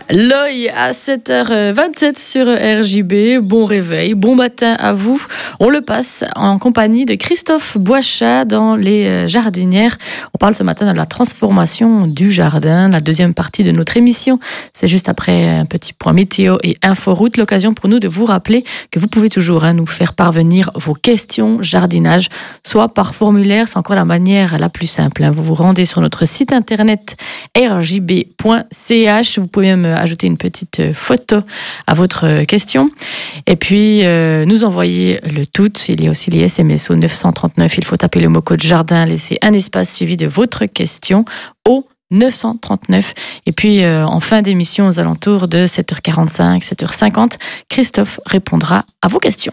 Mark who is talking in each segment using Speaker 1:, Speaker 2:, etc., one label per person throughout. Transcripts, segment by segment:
Speaker 1: L'œil à 7h27 sur RJB. Bon réveil, bon matin à vous. On le passe en compagnie de Christophe Boichat dans les jardinières. On parle ce matin de la transformation du jardin, la deuxième partie de notre émission. C'est juste après un petit point météo et inforoute. L'occasion pour nous de vous rappeler que vous pouvez toujours nous faire parvenir vos questions jardinage, soit par formulaire, c'est encore la manière la plus simple. Vous vous rendez sur notre site internet rjb.ch. Vous pouvez même ajouter une petite photo à votre question. Et puis, nous envoyer le tout. Il y a aussi les SMS au 939. Il faut taper le mot code jardin, laisser un espace suivi de votre question au 939. Et puis, en fin d'émission, aux alentours de 7h45, 7h50, Christophe répondra à vos questions.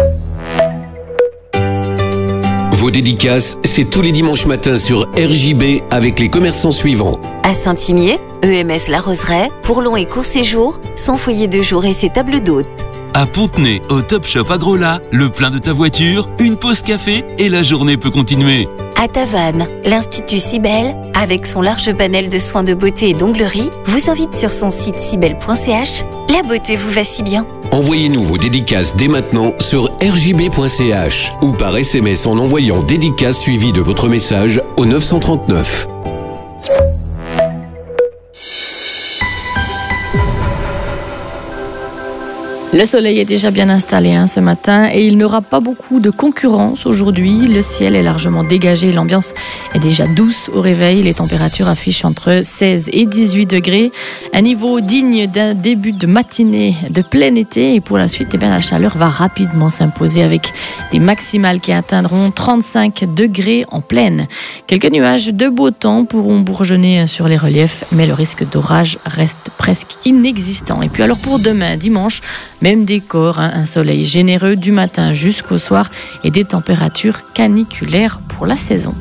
Speaker 2: Vos dédicaces, c'est tous les dimanches matins sur RJB avec les commerçants suivants.
Speaker 3: À Saint-Imier, EMS La Roseraie, pour long et court séjour, son foyer de jour et ses tables d'hôtes.
Speaker 4: À Pontenay, au Top Shop Agrola, le plein de ta voiture, une pause café et la journée peut continuer.
Speaker 3: À Tavannes, l'Institut Cybelle, avec son large panel de soins de beauté et d'onglerie, vous invite sur son site cybelle.ch. La beauté vous va si bien.
Speaker 2: Envoyez-nous vos dédicaces dès maintenant sur rjb.ch ou par SMS en envoyant dédicace suivi de votre message au 939.
Speaker 1: Le soleil est déjà bien installé ce matin et il n'aura pas beaucoup de concurrence aujourd'hui. Le ciel est largement dégagé, l'ambiance est déjà douce au réveil. Les températures affichent entre 16 et 18 degrés. Un niveau digne d'un début de matinée de plein été. Et pour la suite, la chaleur va rapidement s'imposer avec des maximales qui atteindront 35 degrés en pleine. Quelques nuages de beau temps pourront bourgeonner sur les reliefs, mais le risque d'orage reste presque inexistant. Et puis alors pour demain, dimanche, même décor, un soleil généreux du matin jusqu'au soir et des températures caniculaires pour la saison.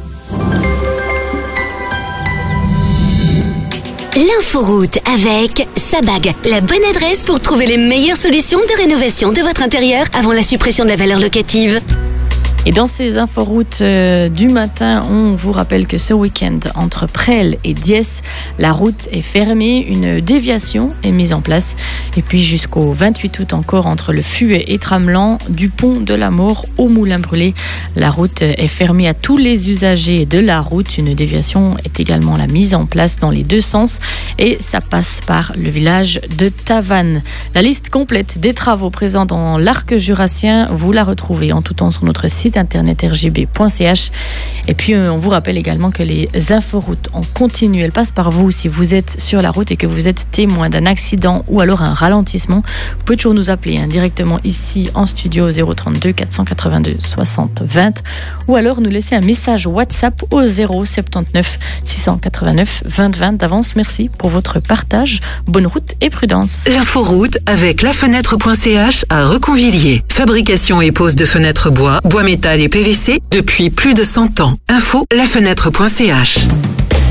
Speaker 5: L'inforoute avec Sabag, la bonne adresse pour trouver les meilleures solutions de rénovation de votre intérieur avant la suppression de la valeur locative.
Speaker 1: Et dans ces inforoutes du matin, on vous rappelle que ce week-end, entre Presles et Diesse, la route est fermée, une déviation est mise en place. Et puis jusqu'au 28 août encore, entre le Fuet et Tramelan, du pont de la Mort au Moulin Brûlé, la route est fermée à tous les usagers de la route. Une déviation est également la mise en place dans les deux sens et ça passe par le village de Tavannes. La liste complète des travaux présents dans l'arc jurassien, vous la retrouvez en tout temps sur notre site internet rjb.ch. Et puis on vous rappelle également que les inforoutes en continu, elles passent par vous si vous êtes sur la route et que vous êtes témoin d'un accident ou alors un ralentissement. Vous pouvez toujours nous appeler directement ici en studio au 032 482 60 20 ou alors nous laisser un message WhatsApp au 079 689 20 20 d'avance. Merci pour votre partage. Bonne route et prudence.
Speaker 6: L'inforoute avec lafenêtre.ch à Reconvilliers. Fabrication et pose de fenêtres bois métal et PVC depuis plus de 100 ans. Info lafenêtre.ch.